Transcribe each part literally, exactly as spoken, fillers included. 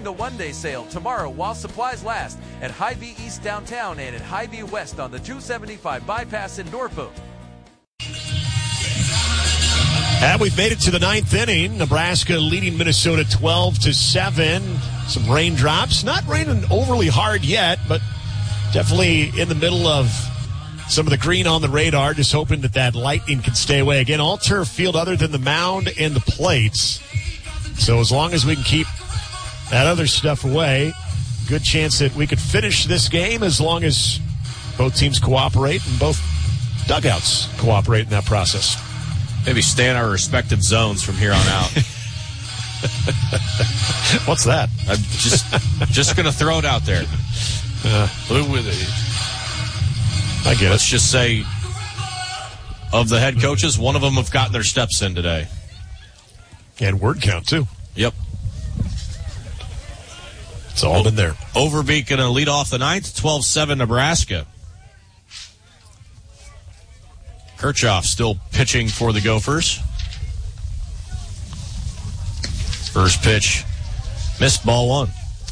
the one-day sale tomorrow while supplies last at Hy-Vee East downtown and at Hy-Vee West on the two seventy-five bypass in Norfolk. And we've made it to the ninth inning. Nebraska leading Minnesota twelve to seven. Some raindrops. Not raining overly hard yet, but definitely in the middle of some of the green on the radar. Just hoping that that lightning can stay away. Again, all turf field other than the mound and the plates. So as long as we can keep that other stuff away, good chance that we could finish this game as long as both teams cooperate and both dugouts cooperate in that process. Maybe stay in our respective zones from here on out. What's that? I'm just just going to throw it out there. Uh, I get Let's it. just say, of the head coaches, one of them have gotten their steps in today. And word count, too. Yep. It's all been there. Overbeek going to lead off the ninth, twelve seven Nebraska. Kirchhoff still pitching for the Gophers. First pitch, missed, ball one.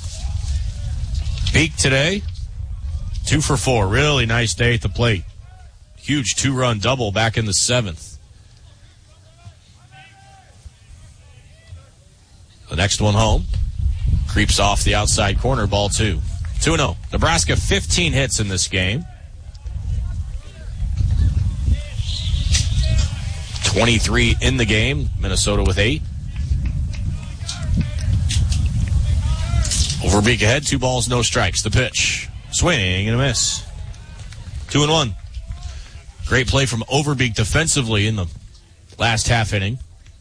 Beek today, two for four. Really nice day at the plate. Huge two-run double back in the seventh. The next one home. Creeps off the outside corner, ball two. two and oh. Nebraska fifteen hits in this game. twenty-three in the game. Minnesota with eight. Overbeek ahead, two balls, no strikes. The pitch. Swing and a miss. Two and one. Great play from Overbeek defensively in the last half inning.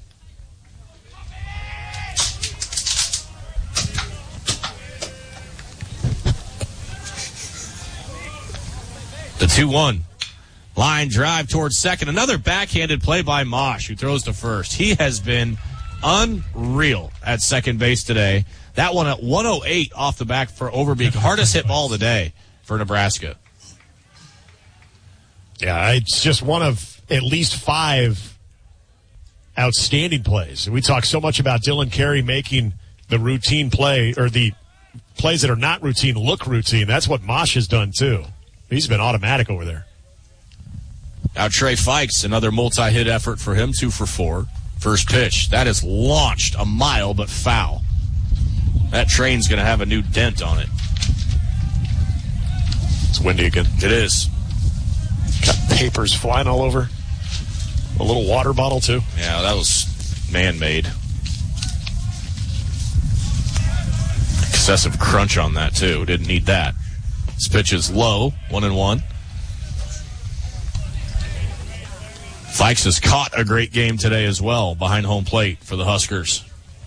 The two one. Line drive towards second. Another backhanded play by Mosh, who throws to first. He has been unreal at second base today. That one at one oh eight off the back for Overbeek. Hardest hit ball of the day for Nebraska. Yeah, it's just one of at least five outstanding plays. We talk so much about Dylan Carey making the routine play, or the plays that are not routine look routine. That's what Mosh has done, too. He's been automatic over there. Now Trey Fikes, another multi-hit effort for him, two for four. First pitch. That is launched a mile, but foul. That train's going to have a new dent on it. It's windy again. It is. Got papers flying all over. A little water bottle, too. Yeah, that was man-made. Excessive crunch on that, too. Didn't need that. This pitch is low, one and one. Fikes has caught a great game today as well behind home plate for the Huskers.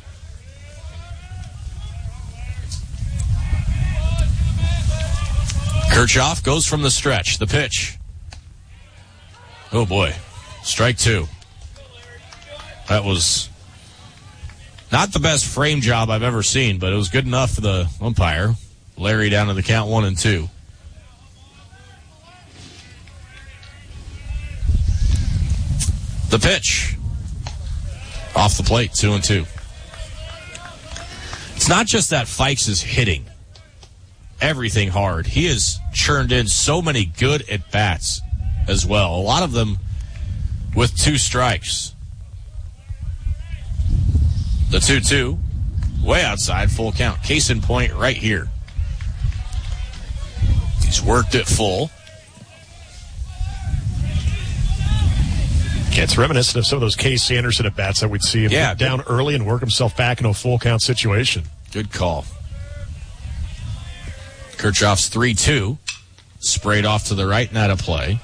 Kirchhoff goes from the stretch. The pitch. Oh, boy. Strike two. That was not the best frame job I've ever seen, but it was good enough for the umpire. Larry down to the count one and two. The pitch. Off the plate, two and two. It's not just that Fikes is hitting everything hard. He has churned in so many good at-bats as well. A lot of them with two strikes. The two two, way outside, full count. Case in point right here. He's worked it full. Yeah, it's reminiscent of some of those Case Anderson at-bats that we'd see him yeah, get down early and work himself back into a full-count situation. Good call. Kirchhoff's three two. Sprayed off to the right and out of play.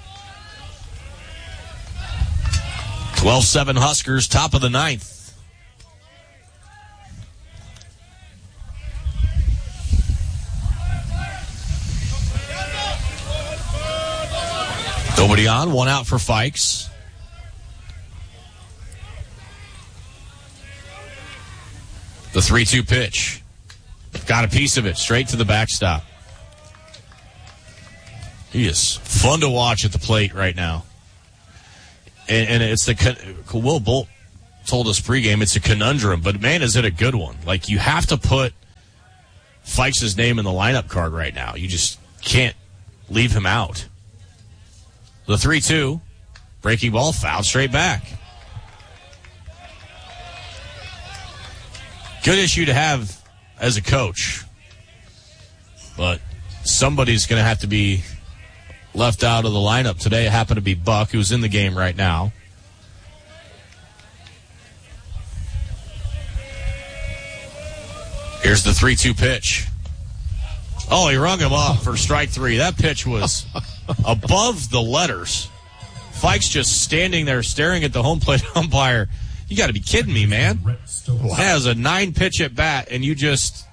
twelve seven Huskers, top of the ninth. Nobody on, one out for Fikes. The three two pitch. Got a piece of it, straight to the backstop. He is fun to watch at the plate right now. And, and it's the, Will Bolt told us pregame, it's a conundrum, but man, is it a good one. Like, you have to put Fikes' name in the lineup card right now. You just can't leave him out. The three two. Breaking ball, fouled straight back. Good issue to have as a coach. But somebody's going to have to be left out of the lineup today. It happened to be Buck, who's in the game right now. Here's the three two pitch. Oh, he rung him up for strike three. That pitch was above the letters. Fikes just standing there staring at the home plate umpire. You got to be kidding me, man. Wow. That was a nine-pitch at bat, and you just...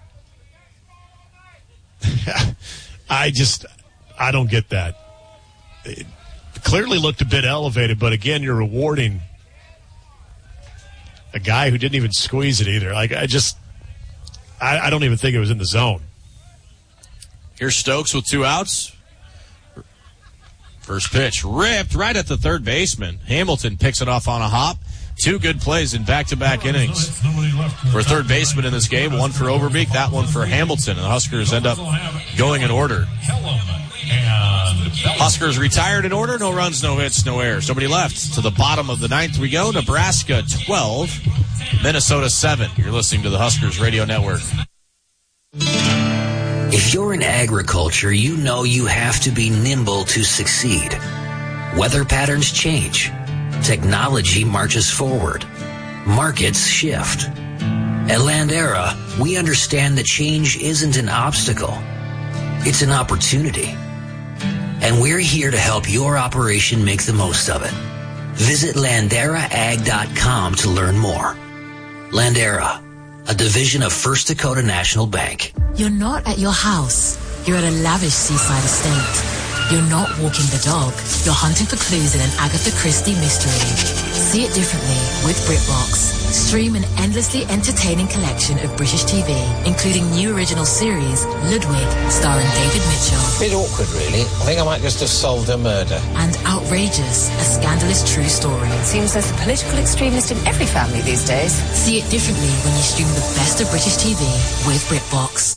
I just... I don't get that. It clearly looked a bit elevated, but again, you're rewarding a guy who didn't even squeeze it either. Like, I just... I, I don't even think it was in the zone. Here's Stokes with two outs. First pitch ripped right at the third baseman. Hamilton picks it off on a hop. Two good plays in back-to-back innings for third baseman in this game. One for Overbeek, that one for Hamilton. And the Huskers end up going in order. Huskers retired in order. No runs, no hits, no errors. Nobody left. To the bottom of the ninth we go. Nebraska twelve, Minnesota seven. You're listening to the Huskers Radio Network. If you're in agriculture, you know you have to be nimble to succeed. Weather patterns change. Technology marches forward. Markets shift. At Landera, we understand that change isn't an obstacle. It's an opportunity. And we're here to help your operation make the most of it. Visit Landera Ag dot com to learn more. Landera, a division of First Dakota National Bank. You're not at your house. You're at a lavish seaside estate. You're not walking the dog. You're hunting for clues in an Agatha Christie mystery. See it differently with BritBox. Stream an endlessly entertaining collection of British T V, including new original series, Ludwig, starring David Mitchell. Bit awkward, really. I think I might just have solved a murder. And Outrageous, a scandalous true story. Seems there's a political extremist in every family these days. See it differently when you stream the best of British T V with BritBox.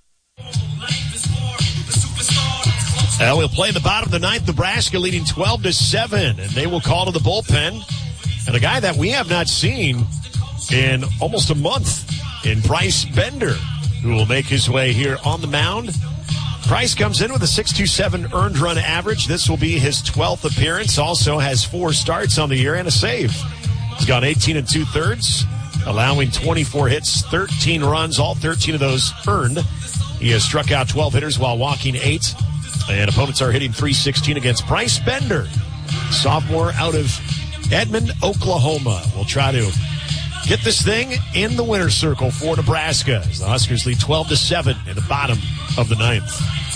Uh, we'll play the bottom of the ninth. Nebraska leading twelve to seven, and they will call to the bullpen. And a guy that we have not seen in almost a month in Bryce Bender, who will make his way here on the mound. Bryce comes in with a six point two seven earned run average. This will be his twelfth appearance. Also has four starts on the year and a save. He's gone eighteen and two-thirds, allowing twenty-four hits, thirteen runs, all thirteen of those earned. He has struck out twelve hitters while walking eight. And opponents are hitting three sixteen against Bryce Bender, sophomore out of Edmond, Oklahoma. We'll try to get this thing in the winner's circle for Nebraska as the Huskers lead twelve to seven in the bottom of the ninth.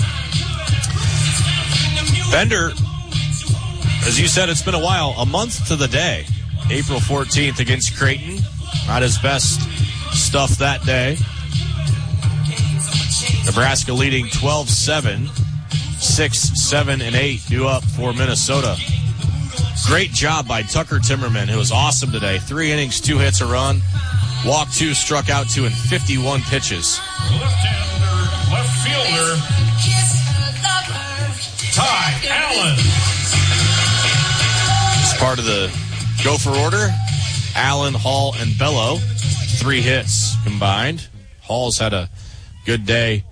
Bender, as you said, it's been a while. A month to the day. April fourteenth against Creighton. Not his best stuff that day. Nebraska leading twelve seven. Six, seven, and eight due up for Minnesota. Great job by Tucker Timmerman, who was awesome today. Three innings, two hits, a run. Walked two, struck out two in fifty-one pitches. Left-hander, left fielder, Ty Allen. As part of the Gopher order, Allen, Hall, and Bello. Three hits combined. Hall's had a good day.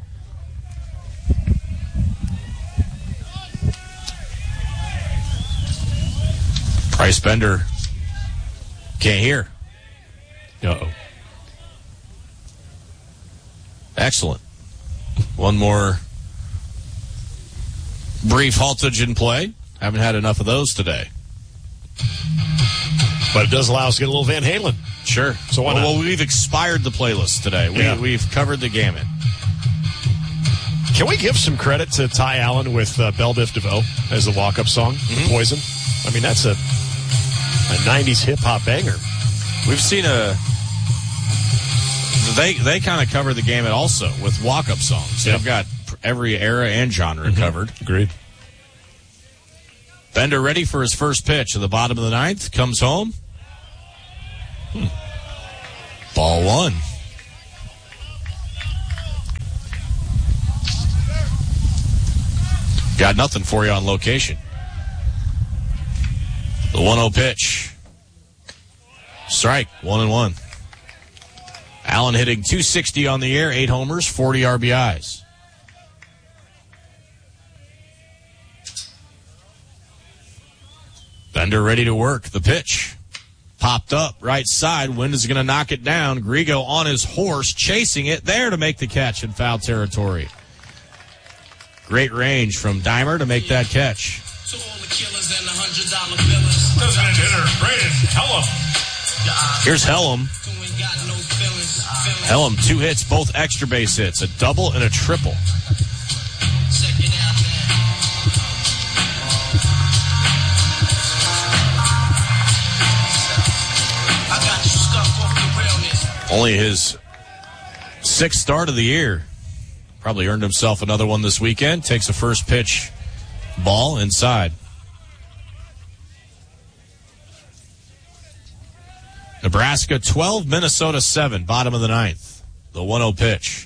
Bryce Bender can't hear. Uh-oh. Excellent. One more brief haltage in play. Haven't had enough of those today. But it does allow us to get a little Van Halen. Sure. So why not? Well, we've expired the playlist today. We, Yeah. We've covered the gamut. Can we give some credit to Ty Allen with uh, Belle Biv DeVoe as the walk-up song, Mm-hmm. Poison? I mean, that's a, a nineties hip-hop banger. We've seen a... They they kind of cover the gamut also with walk-up songs. Yep. They've got every era and genre Mm-hmm. covered. Agreed. Bender ready for his first pitch at the bottom of the ninth. Comes home. Hmm. Ball one. Got nothing for you on location. The one oh pitch. Strike, one and one. Allen hitting two sixty on the air, eight homers, forty R B Is. Bender ready to work. The pitch. Popped up, right side. Wind is going to knock it down. Grigo on his horse, chasing it, there to make the catch in foul territory. Great range from Dimer to make that catch. President hitter, Braden Hellum. Here's Hellum. Hellum, two hits, both extra base hits, a double and a triple. Only his sixth start of the year. Probably earned himself another one this weekend. Takes a first pitch ball inside. Nebraska twelve, Minnesota seven, bottom of the ninth. The one oh pitch.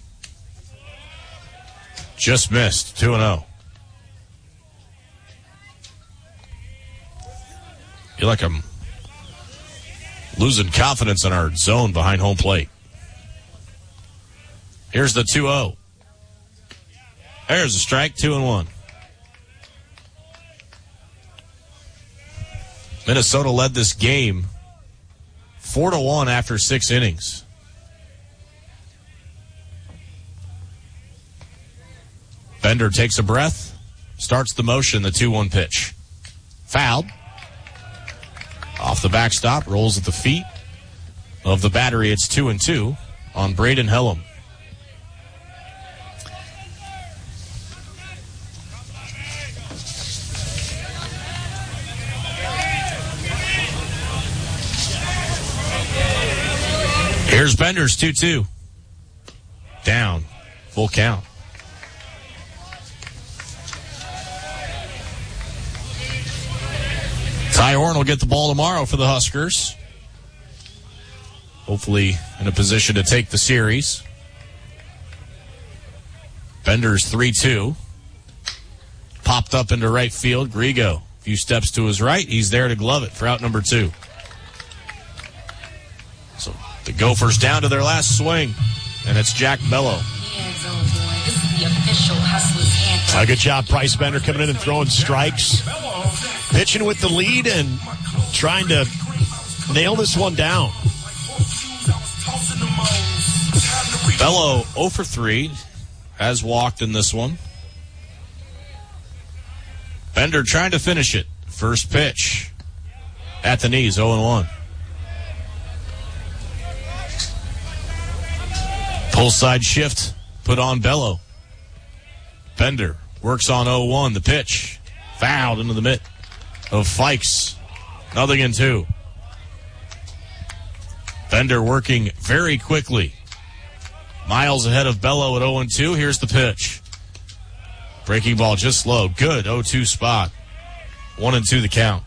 Just missed, two and oh. Feel like I'm losing confidence in our zone behind home plate. Here's the two oh. There's a strike, two and one. Minnesota led this game four to one after six innings. Bender takes a breath, starts the motion, the two one pitch. Fouled. Off the backstop, rolls at the feet of the battery. It's two and two on Braden Hellum. Here's Bender's two two. Down. Full count. Ty Orton will get the ball tomorrow for the Huskers. Hopefully in a position to take the series. Bender's three two. Popped up into right field. Grigo, a few steps to his right. He's there to glove it for out number two. So the Gophers down to their last swing, and it's Jack Bello. A good job, Bryce Bender coming in and throwing strikes. Pitching with the lead and trying to nail this one down. Bello oh for three, has walked in this one. Bender trying to finish it. First pitch at the knees, oh and one. Pull side shift put on Bello. Bender works on oh one. The pitch fouled into the mitt of Fikes. Nothing in two. Bender working very quickly. Miles ahead of Bello at oh and two. Here's the pitch. Breaking ball just low. Good oh two spot. one and two the count.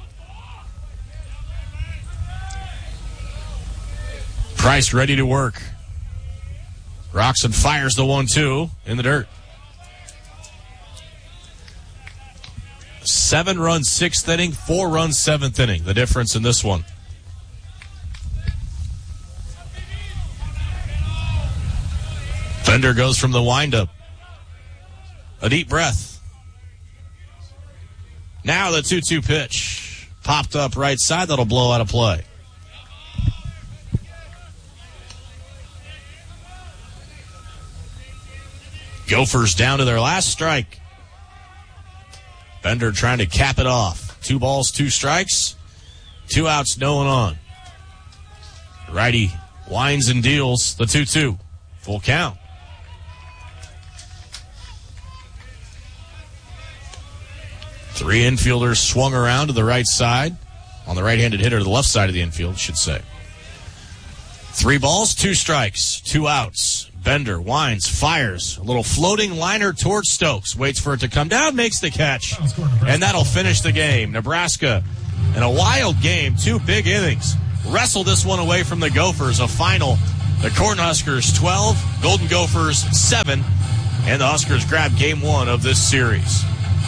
Price ready to work. Roxon fires the one two in the dirt. Seven runs sixth inning, four runs seventh inning. The difference in this one. Bender goes from the windup. A deep breath. Now the two two pitch. Popped up right side. That'll blow out of play. Gophers down to their last strike. Bender trying to cap it off. Two balls, two strikes. Two outs, no one on. Righty winds and deals the two two. Full count. Three infielders swung around to the right side. On the right-handed hitter to the left side of the infield, should say. Three balls, two strikes, two outs. Bender winds, fires. A little floating liner towards Stokes. Waits for it to come down, makes the catch. And that'll finish the game. Nebraska in a wild game, two big innings. Wrestle this one away from the Gophers. A final, the Cornhuskers twelve, Golden Gophers seven. And the Huskers grab game one of this series.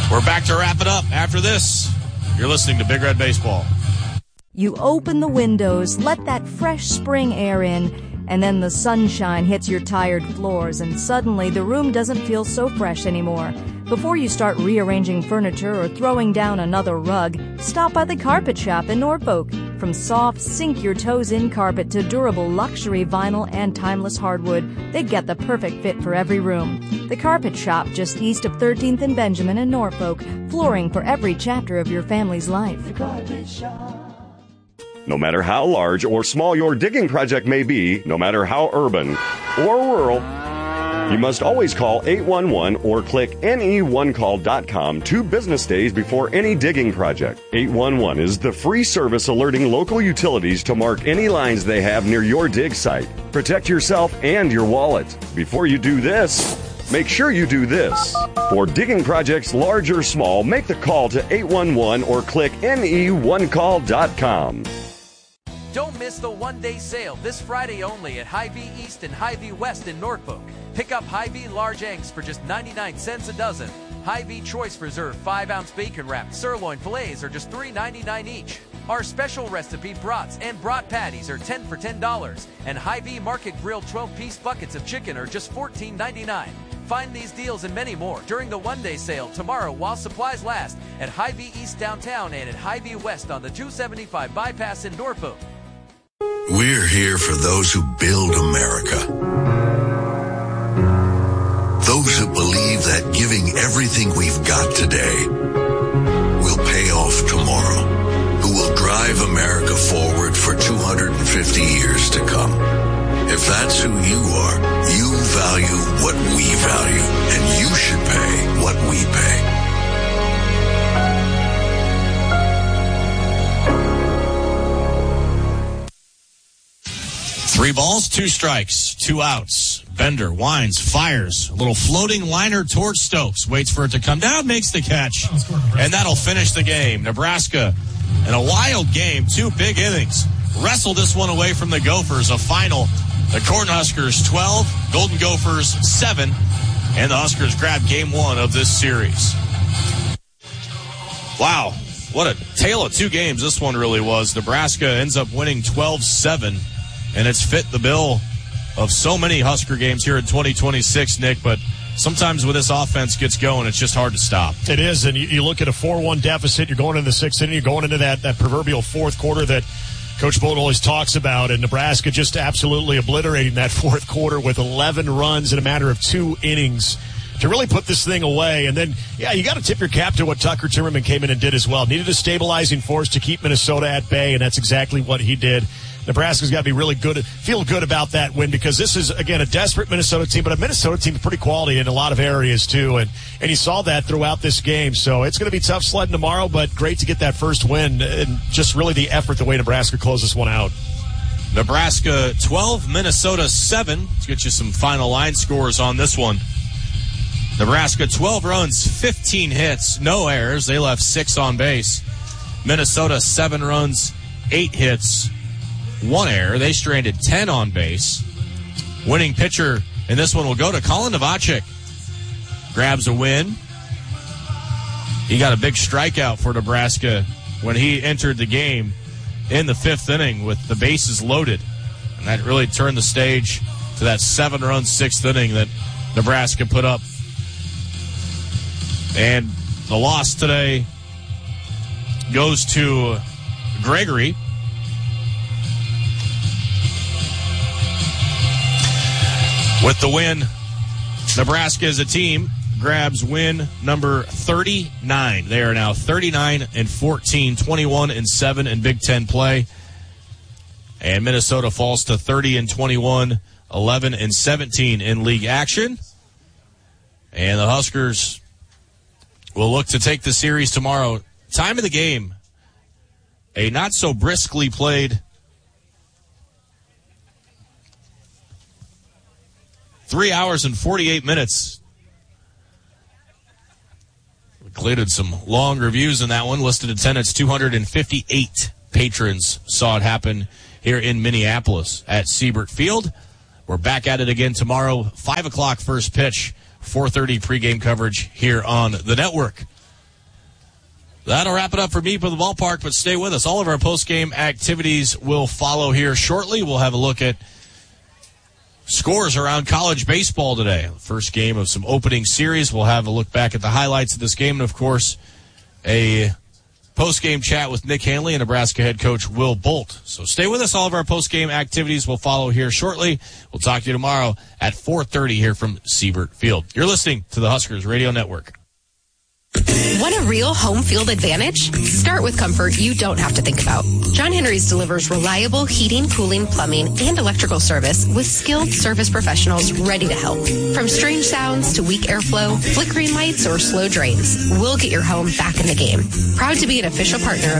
We're back to wrap it up after this. You're listening to Big Red Baseball. You open the windows, let that fresh spring air in, and then the sunshine hits your tired floors, and suddenly the room doesn't feel so fresh anymore. Before you start rearranging furniture or throwing down another rug, stop by the Carpet Shop in Norfolk. From soft, sink-your-toes-in carpet to durable luxury vinyl and timeless hardwood, they get the perfect fit for every room. The Carpet Shop, just east of thirteenth and Benjamin in Norfolk, flooring for every chapter of your family's life. The Carpet Shop. No matter how large or small your digging project may be, no matter how urban or rural, you must always call eight one one or click N E one call dot com two business days before any digging project. eight one one is the free service alerting local utilities to mark any lines they have near your dig site. Protect yourself and your wallet. Before you do this, make sure you do this. For digging projects large or small, make the call to eight one one or click N E one call dot com. Don't miss the one-day sale this Friday only at Hy-Vee East and Hy-Vee West in Norfolk. Pick up Hy-Vee large eggs for just ninety-nine cents a dozen. Hy-Vee Choice Reserve five ounce bacon wrapped sirloin fillets are just three ninety-nine each. Our special recipe brats and brat patties are ten for ten dollars. And Hy-Vee Market Grill twelve piece buckets of chicken are just fourteen ninety-nine. Find these deals and many more during the one-day sale tomorrow while supplies last at Hy-Vee East downtown and at Hy-Vee West on the two seventy-five bypass in Norfolk. We're here for those who build America. Those who believe that giving everything we've got today will pay off tomorrow. Who will drive America forward for two hundred fifty years to come. If that's who you are, you value what we value, and you should pay what we pay. Three balls, two strikes, two outs. Bender winds, fires. A little floating liner towards Stokes. Waits for it to come down, makes the catch. And that'll finish the game. Nebraska in a wild game, two big innings. Wrestled this one away from the Gophers. A final, the Cornhuskers twelve, Golden Gophers seven. And the Huskers grab game one of this series. Wow, what a tale of two games this one really was. Nebraska ends up winning twelve seven. And it's fit the bill of so many Husker games here in twenty twenty-six, Nick, but sometimes when this offense gets going, it's just hard to stop. It is, and you, you look at a four one deficit, you're going into the sixth inning, you're going into that, that proverbial fourth quarter that Coach Bolt always talks about, and Nebraska just absolutely obliterating that fourth quarter with eleven runs in a matter of two innings to really put this thing away. And then, yeah, you got to tip your cap to what Tucker Timmerman came in and did as well. Needed a stabilizing force to keep Minnesota at bay, and that's exactly what he did. Nebraska's got to be really good, feel good about that win, because this is, again, a desperate Minnesota team, but a Minnesota team pretty quality in a lot of areas, too. And, and you saw that throughout this game. So it's going to be tough sledding tomorrow, but great to get that first win and just really the effort, the way Nebraska closed this one out. Nebraska twelve, Minnesota seven. Let's get you some final line scores on this one. Nebraska twelve runs, fifteen hits, no errors. They left six on base. Minnesota seven runs, eight hits, one error. They stranded ten on base. Winning pitcher in this one will go to Colin Novacek. Grabs a win. He got a big strikeout for Nebraska when he entered the game in the fifth inning with the bases loaded. And that really turned the stage to that seven-run sixth inning that Nebraska put up. And the loss today goes to Gregory. With the win, Nebraska as a team grabs win number thirty-nine. They are now thirty-nine and fourteen, twenty-one and seven in Big Ten play. And Minnesota falls to thirty and twenty-one, eleven and seventeen in league action. And the Huskers will look to take the series tomorrow. Time of the game, a not so briskly played Three hours and forty-eight minutes. Included some long reviews in that one. Listed attendance, two hundred fifty-eight patrons saw it happen here in Minneapolis at Siebert Field. We're back at it again tomorrow, five o'clock first pitch, four thirty pregame coverage here on the network. That'll wrap it up for Meet for the Ballpark, but stay with us. All of our post-game activities will follow here shortly. We'll have a look at scores around college baseball today. First game of some opening series. We'll have a look back at the highlights of this game, and, of course, a post-game chat with Nick Hanley and Nebraska head coach Will Bolt. So stay with us. All of our post-game activities will follow here shortly. We'll talk to you tomorrow at four thirty here from Siebert Field. You're listening to the Huskers Radio Network. Want a real home field advantage? Start with comfort you don't have to think about. John Henry's delivers reliable heating, cooling, plumbing, and electrical service with skilled service professionals ready to help. From strange sounds to weak airflow, flickering lights, or slow drains, we'll get your home back in the game. Proud to be an official partner of